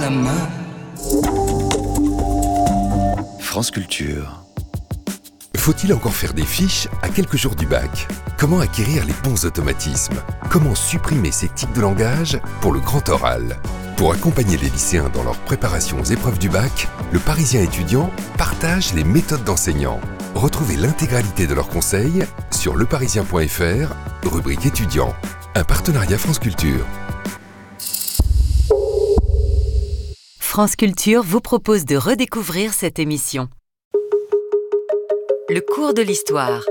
ta main. France Culture. Faut-il encore faire des fiches à quelques jours du bac ? Comment acquérir les bons automatismes ? Comment supprimer ces tics de langage pour le grand oral ? Pour accompagner les lycéens dans leur préparation aux épreuves du bac, le Parisien étudiant partage les méthodes d'enseignants. Retrouvez l'intégralité de leurs conseils sur leparisien.fr, rubrique étudiants. Un partenariat France Culture. France Culture vous propose de redécouvrir cette émission. Le cours de l'histoire.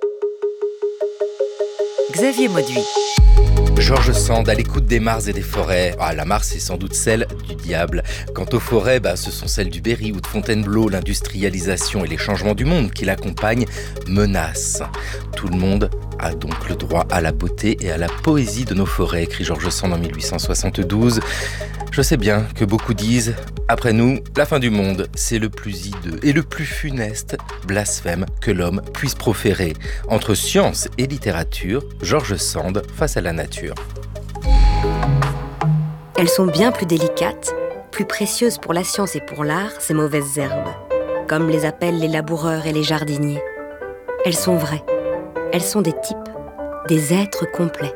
Xavier Mauduit. George Sand, à l'écoute des mares et des forêts. La mare, c'est sans doute celle du diable. Quant aux forêts, ce sont celles du Berry ou de Fontainebleau. L'industrialisation et les changements du monde qui l'accompagnent menacent. Tout le monde a donc le droit à la beauté et à la poésie de nos forêts, écrit George Sand en 1872. Je sais bien que beaucoup disent, après nous, la fin du monde, c'est le plus hideux et le plus funeste blasphème que l'homme puisse proférer. Entre science et littérature, George Sand face à la nature. Elles sont bien plus délicates, plus précieuses pour la science et pour l'art, ces mauvaises herbes, comme les appellent les laboureurs et les jardiniers. Elles sont vraies, elles sont des types, des êtres complets.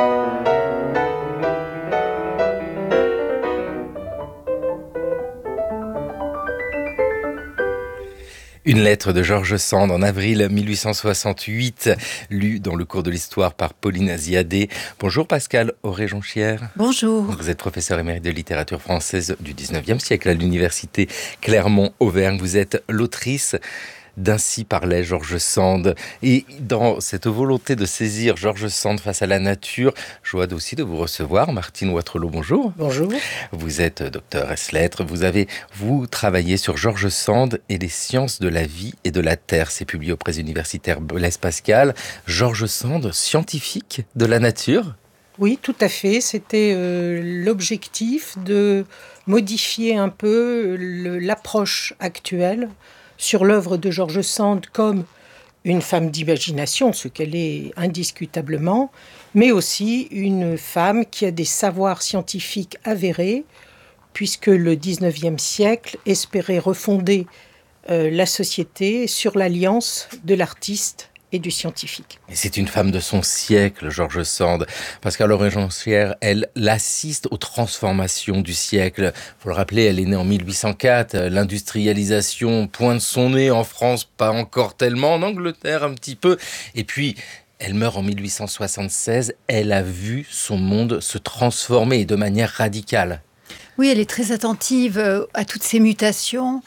Une lettre de George Sand en avril 1868, lue dans le cours de l'histoire par Pauline Aziadé. Bonjour Pascale Auré-Jonchière. Bonjour. Vous êtes professeur émérite de littérature française du 19e siècle à l'université Clermont-Auvergne. Vous êtes l'autrice d'Ainsi parlait George Sand. Et dans cette volonté de saisir George Sand face à la nature, joie aussi de vous recevoir. Martine Watrelot, bonjour. Bonjour. Vous êtes docteur ès-lettres. Vous travaillez sur George Sand et les sciences de la vie et de la terre. C'est publié aux presses universitaires Blaise Pascal. George Sand, scientifique de la nature ? Oui, tout à fait. C'était l'objectif de modifier un peu l'approche actuelle sur l'œuvre de George Sand comme une femme d'imagination, ce qu'elle est indiscutablement, mais aussi une femme qui a des savoirs scientifiques avérés, puisque le 19e siècle espérait refonder la société sur l'alliance de l'artiste et du scientifique. Et c'est une femme de son siècle, George Sand. Pascale Auré-Jonchière, elle assiste aux transformations du siècle. Il faut le rappeler, elle est née en 1804. L'industrialisation pointe son nez en France, pas encore tellement. En Angleterre, un petit peu. Et puis, elle meurt en 1876. Elle a vu son monde se transformer de manière radicale. Oui, elle est très attentive à toutes ces mutations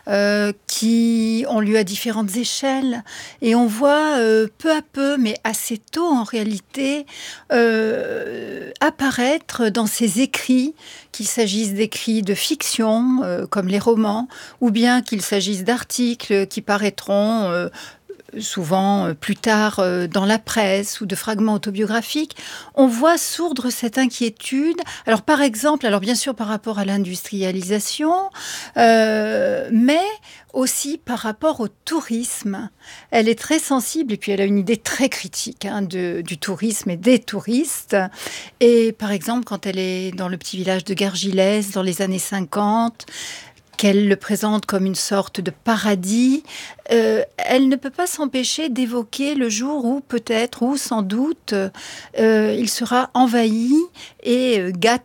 qui ont lieu à différentes échelles. Et on voit peu à peu, mais assez tôt en réalité, apparaître dans ses écrits, qu'il s'agisse d'écrits de fiction, comme les romans, ou bien qu'il s'agisse d'articles qui paraîtront souvent plus tard dans la presse ou de fragments autobiographiques, on voit sourdre cette inquiétude. Alors par exemple, bien sûr par rapport à l'industrialisation, mais aussi par rapport au tourisme. Elle est très sensible et puis elle a une idée très critique du tourisme et des touristes. Et par exemple, quand elle est dans le petit village de Gargilès dans les années 50, qu'elle le présente comme une sorte de paradis, elle ne peut pas s'empêcher d'évoquer le jour où peut-être, ou sans doute, il sera envahi et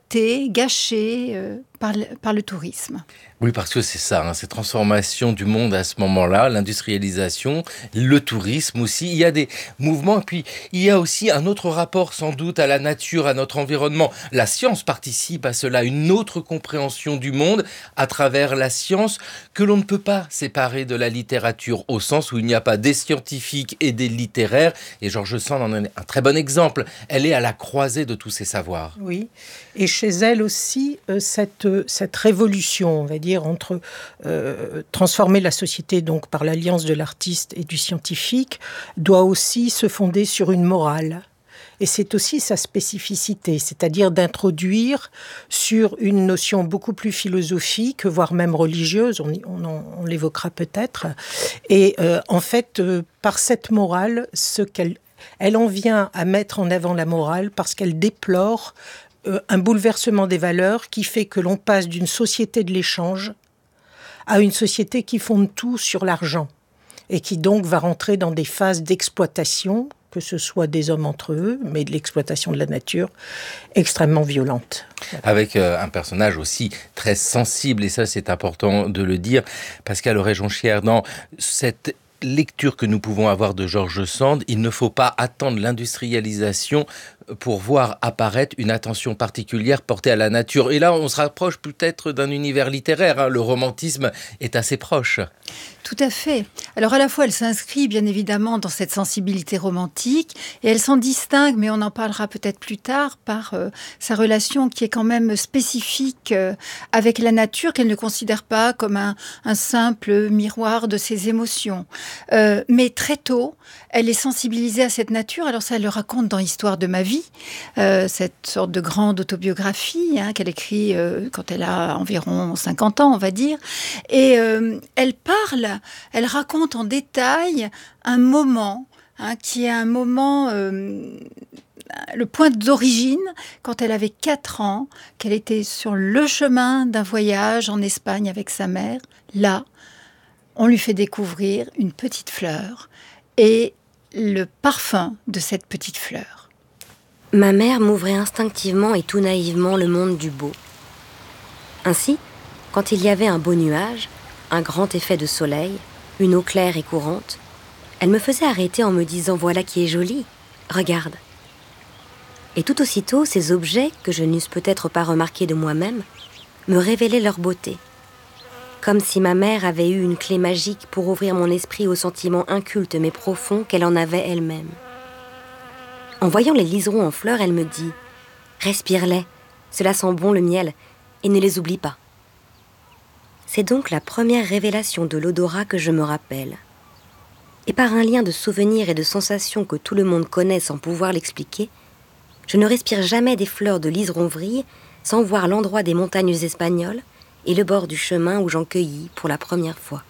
gâché par le tourisme. Oui, parce que c'est ça, ces transformations du monde à ce moment-là, l'industrialisation, le tourisme aussi. Il y a des mouvements, et puis il y a aussi un autre rapport sans doute à la nature, à notre environnement. La science participe à cela, une autre compréhension du monde à travers la science que l'on ne peut pas séparer de la littérature, au sens où il n'y a pas des scientifiques et des littéraires. Et George Sand en est un très bon exemple. Elle est à la croisée de tous ces savoirs. Oui, et chez elle aussi, cette révolution, on va dire, entre transformer la société donc par l'alliance de l'artiste et du scientifique, doit aussi se fonder sur une morale. Et c'est aussi sa spécificité, c'est-à-dire d'introduire sur une notion beaucoup plus philosophique, voire même religieuse, on l'évoquera peut-être. Et en fait, par cette morale, elle en vient à mettre en avant la morale parce qu'elle déplore un bouleversement des valeurs qui fait que l'on passe d'une société de l'échange à une société qui fonde tout sur l'argent et qui donc va rentrer dans des phases d'exploitation, que ce soit des hommes entre eux, mais de l'exploitation de la nature, extrêmement violente. Avec un personnage aussi très sensible, et ça c'est important de le dire. Pascal Oreille-Jonchière, dans cette lecture que nous pouvons avoir de George Sand, il ne faut pas attendre l'industrialisation pour voir apparaître une attention particulière portée à la nature. Et là, on se rapproche peut-être d'un univers littéraire. Le romantisme est assez proche. Tout à fait. Alors à la fois, elle s'inscrit bien évidemment dans cette sensibilité romantique et elle s'en distingue, mais on en parlera peut-être plus tard, par sa relation qui est quand même spécifique avec la nature, qu'elle ne considère pas comme un simple miroir de ses émotions. Mais très tôt, elle est sensibilisée à cette nature. Alors ça, elle le raconte dans Histoire de ma vie, cette sorte de grande autobiographie qu'elle écrit quand elle a environ 50 ans, on va dire. Et elle raconte en détail un moment qui est un moment, le point d'origine, quand elle avait 4 ans, qu'elle était sur le chemin d'un voyage en Espagne avec sa mère. Là, on lui fait découvrir une petite fleur et le parfum de cette petite fleur. Ma mère m'ouvrait instinctivement et tout naïvement le monde du beau. Ainsi, quand il y avait un beau nuage, un grand effet de soleil, une eau claire et courante, elle me faisait arrêter en me disant « Voilà qui est joli, regarde ». Et tout aussitôt, ces objets, que je n'eusse peut-être pas remarqués de moi-même, me révélaient leur beauté. Comme si ma mère avait eu une clé magique pour ouvrir mon esprit aux sentiments incultes mais profonds qu'elle en avait elle-même. En voyant les liserons en fleurs, elle me dit « Respire-les, cela sent bon le miel, et ne les oublie pas ». C'est donc la première révélation de l'odorat que je me rappelle. Et par un lien de souvenirs et de sensations que tout le monde connaît sans pouvoir l'expliquer, je ne respire jamais des fleurs de liseron-vrille sans voir l'endroit des montagnes espagnoles et le bord du chemin où j'en cueillis pour la première fois.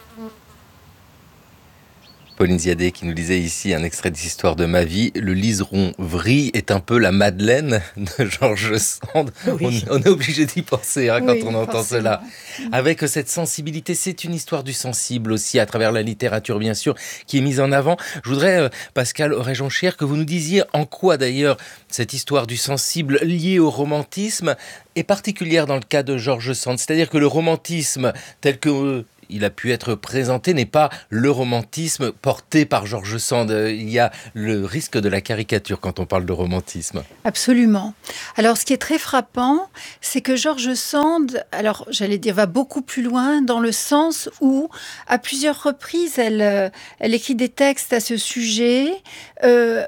Pauline Ziadé qui nous lisait ici un extrait d'Histoire de ma vie. Le liseron vrille est un peu la Madeleine de George Sand. Oui. On est obligé d'y penser quand on entend cela. Avec cette sensibilité, c'est une histoire du sensible aussi, à travers la littérature bien sûr, qui est mise en avant. Je voudrais, Pascal Oreille-Jonchière, que vous nous disiez en quoi d'ailleurs cette histoire du sensible liée au romantisme est particulière dans le cas de George Sand. C'est-à-dire que le romantisme tel que il a pu être présenté n'est pas le romantisme porté par George Sand. Il y a le risque de la caricature quand on parle de romantisme. Absolument. Alors, ce qui est très frappant, c'est que George Sand, alors j'allais dire, va beaucoup plus loin dans le sens où, à plusieurs reprises, elle écrit des textes à ce sujet